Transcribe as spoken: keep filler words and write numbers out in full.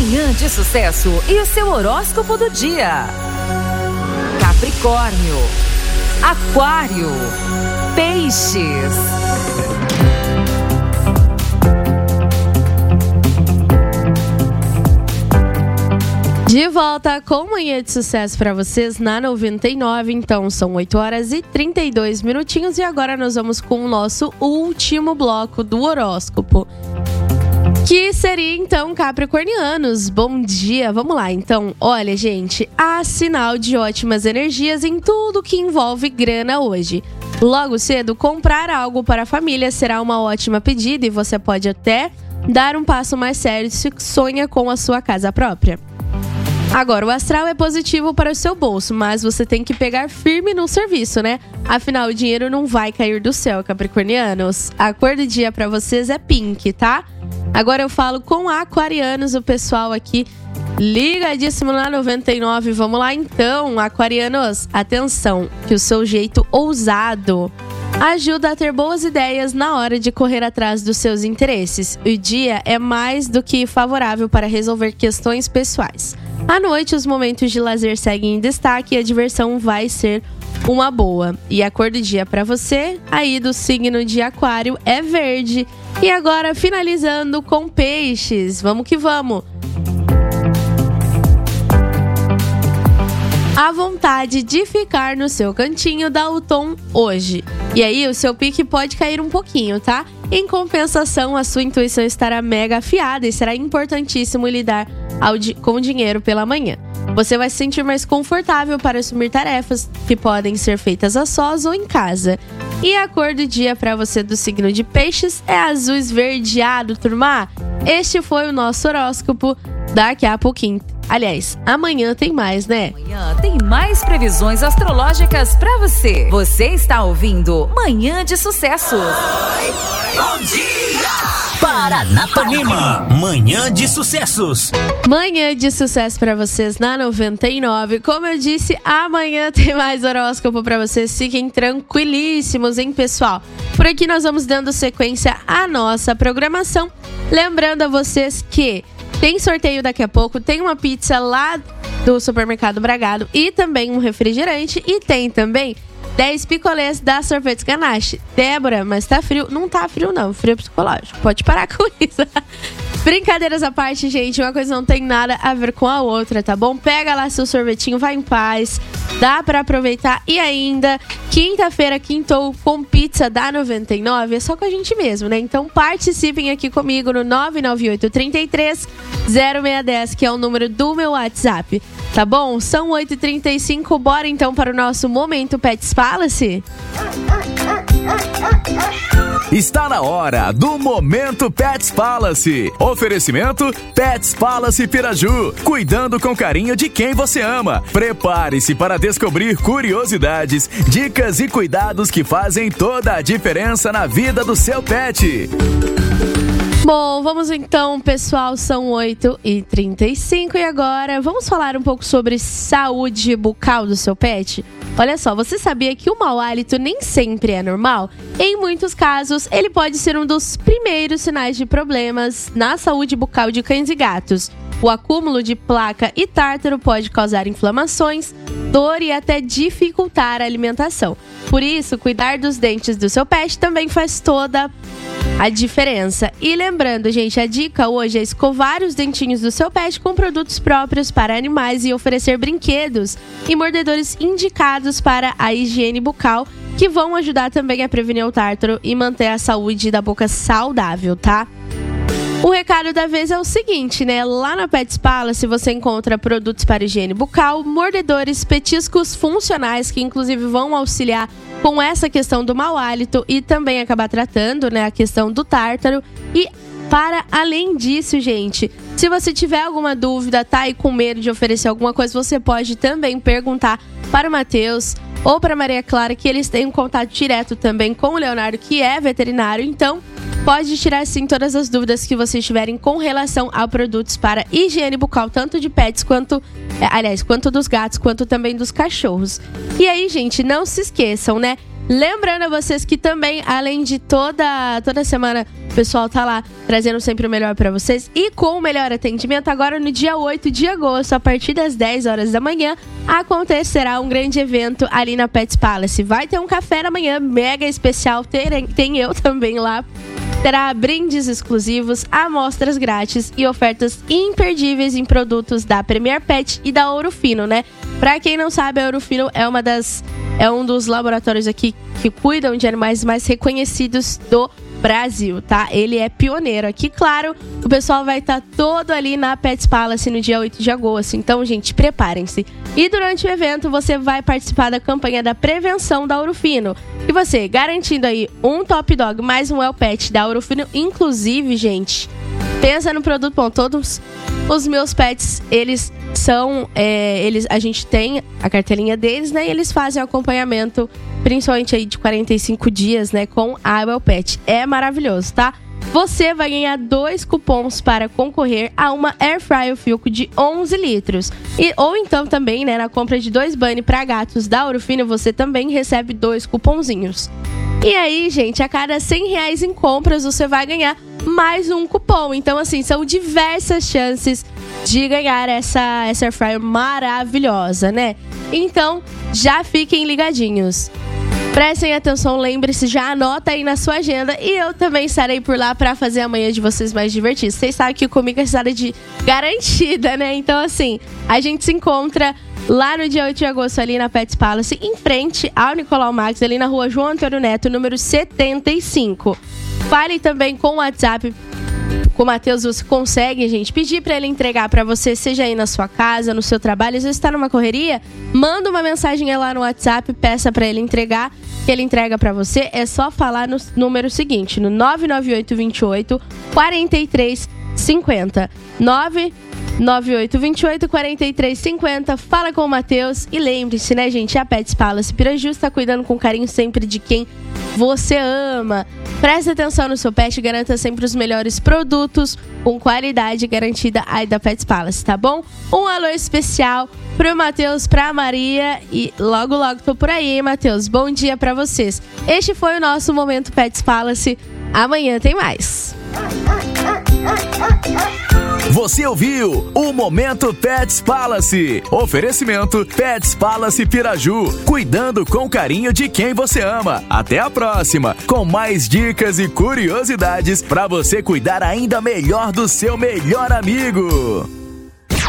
Manhã de Sucesso e o seu horóscopo do dia. Capricórnio, Aquário, Peixes. De volta com Manhã de Sucesso para vocês na noventa e nove, então são oito horas e trinta e dois minutinhos e agora nós vamos com o nosso último bloco do horóscopo, que seria então capricornianos. Bom dia, vamos lá então. Olha gente, há sinal de ótimas energias em tudo que envolve grana hoje. Logo cedo, comprar algo para a família será uma ótima pedida e você pode até dar um passo mais sério se sonha com a sua casa própria. Agora, o astral é positivo para o seu bolso, mas você tem que pegar firme no serviço, né? Afinal, o dinheiro não vai cair do céu, capricornianos. A cor do dia para vocês é pink, tá? Agora eu falo com aquarianos, o pessoal aqui ligadíssimo na noventa e nove. Vamos lá então, aquarianos. Atenção, que o seu jeito ousado ajuda a ter boas ideias na hora de correr atrás dos seus interesses. O dia é mais do que favorável para resolver questões pessoais. À noite, os momentos de lazer seguem em destaque e a diversão vai ser uma boa. E a cor do dia para você, aí do signo de Aquário, é verde. E agora, finalizando com Peixes. Vamos que vamos! A vontade de ficar no seu cantinho dá o tom hoje. E aí, o seu pique pode cair um pouquinho, tá? Em compensação, a sua intuição estará mega afiada e será importantíssimo lidar ao di- com o dinheiro pela manhã. Você vai se sentir mais confortável para assumir tarefas que podem ser feitas a sós ou em casa. E a cor do dia para você do signo de Peixes é azul esverdeado, turma. Este foi o nosso horóscopo. Daqui a pouquinho. Aliás, amanhã tem mais, né? Amanhã tem mais previsões astrológicas pra você. Você está ouvindo Manhã de Sucesso. Bom dia! Paranapanema, Manhã de Sucessos. Manhã de sucesso pra vocês na noventa e nove. Como eu disse, amanhã tem mais horóscopo pra vocês. Fiquem tranquilíssimos, hein, pessoal? Por aqui nós vamos dando sequência à nossa programação. Lembrando a vocês que tem sorteio daqui a pouco, tem uma pizza lá do Supermercado Bragado e também um refrigerante. E tem também dez picolés da Sorvetes Ganache. Débora, mas tá frio? Não tá frio não, frio psicológico. Pode parar com isso. Brincadeiras à parte, gente, uma coisa não tem nada a ver com a outra, tá bom? Pega lá seu sorvetinho, vai em paz, dá pra aproveitar. E ainda, quinta-feira, quintou com pizza da noventa e nove, é só com a gente mesmo, né? Então participem aqui comigo no nove nove oito, três três, zero seis um zero, que é o número do meu WhatsApp, tá bom? São oito e trinta e cinco, bora então para o nosso Momento Pets Palace? Está na hora do Momento Pets Palace. Oferecimento Pets Palace Piraju. Cuidando com carinho de quem você ama. Prepare-se para descobrir curiosidades, dicas e cuidados que fazem toda a diferença na vida do seu pet. Bom, vamos então, pessoal, são oito e trinta e cinco e agora vamos falar um pouco sobre saúde bucal do seu pet? Olha só, você sabia que o mau hálito nem sempre é normal? Em muitos casos, ele pode ser um dos primeiros sinais de problemas na saúde bucal de cães e gatos. O acúmulo de placa e tártaro pode causar inflamações, dor e até dificultar a alimentação. Por isso, cuidar dos dentes do seu pet também faz toda a diferença. E lembrando, gente, a dica hoje é escovar os dentinhos do seu pet com produtos próprios para animais e oferecer brinquedos e mordedores indicados para a higiene bucal, que vão ajudar também a prevenir o tártaro e manter a saúde da boca saudável, tá? O recado da vez é o seguinte, né? Lá na Pets Palace você encontra produtos para higiene bucal, mordedores, petiscos funcionais que inclusive vão auxiliar com essa questão do mau hálito e também acabar tratando, né, a questão do tártaro. E para além disso, gente, se você tiver alguma dúvida, tá aí com medo de oferecer alguma coisa, você pode também perguntar para o Matheus ou para a Maria Clara, que eles têm um contato direto também com o Leonardo, que é veterinário. Então, pode tirar sim todas as dúvidas que vocês tiverem com relação a produtos para higiene bucal, tanto de pets quanto, aliás, quanto dos gatos, quanto também dos cachorros. E aí, gente, não se esqueçam, né? Lembrando a vocês que também, além de toda, toda semana, o pessoal tá lá trazendo sempre o melhor pra vocês. E com o melhor atendimento, agora no dia oito de agosto, a partir das dez horas da manhã, acontecerá um grande evento ali na Pets Palace. Vai ter um café da manhã mega especial, tem, tem eu também lá. Terá brindes exclusivos, amostras grátis e ofertas imperdíveis em produtos da Premier Pet e da Ouro Fino, né? Pra quem não sabe, a Ouro Fino é uma das é um dos laboratórios aqui que cuidam de animais mais reconhecidos do Brasil, tá? Ele é pioneiro aqui, claro. O pessoal vai estar tá todo ali na Pets Palace no dia oito de agosto. Então, gente, preparem-se. E durante o evento, você vai participar da campanha da prevenção da Ouro Fino. E você, garantindo aí um Top Dog mais um Well Pet da Ouro Fino. Inclusive, gente, pensa no produto. Bom, todos os meus pets, eles são... É, eles, a gente tem a cartelinha deles, né? E eles fazem o acompanhamento, principalmente aí de quarenta e cinco dias, né? Com a Well Pet. É maravilhoso, tá? Você vai ganhar dois cupons para concorrer a uma Air Fryer Filco de onze litros. E, ou então também, né, na compra de dois bunny para gatos da Ouro Fino, você também recebe dois cuponzinhos. E aí, gente, a cada cem reais em compras, você vai ganhar mais um cupom. Então, assim, são diversas chances de ganhar essa, essa Air Fryer maravilhosa, né? Então, já fiquem ligadinhos. Prestem atenção, lembre-se, já anota aí na sua agenda. E eu também estarei por lá para fazer a manhã de vocês mais divertida. Vocês sabem que comigo é história de garantida, né? Então, assim, a gente se encontra lá no dia oito de agosto, ali na Pets Palace, em frente ao Nicolau Max, ali na rua João Antônio Neto, número setenta e cinco. Fale também com o WhatsApp. Com o Matheus, você consegue, gente, pedir para ele entregar para você, seja aí na sua casa, no seu trabalho. Às vezes está numa correria, manda uma mensagem lá no WhatsApp, peça para ele entregar, que ele entrega para você. É só falar no número seguinte, no nove nove oito dois oito, quatro três cinco zero. nove nove oito dois oito, quatro três cinco zero. Fala com o Matheus e lembre-se, né, gente, a Pets Palace Piraju está cuidando com carinho sempre de quem você ama. Preste atenção no seu pet e garanta sempre os melhores produtos com qualidade garantida aí da Pets Palace, tá bom? Um alô especial pro Matheus, pra Maria e logo, logo tô por aí, hein, Matheus? Bom dia pra vocês. Este foi o nosso Momento Pets Palace. Amanhã tem mais. Você ouviu o Momento Pets Palace. Oferecimento Pets Palace Piraju. Cuidando com carinho de quem você ama. Até a próxima, com mais dicas e curiosidades para você cuidar ainda melhor do seu melhor amigo.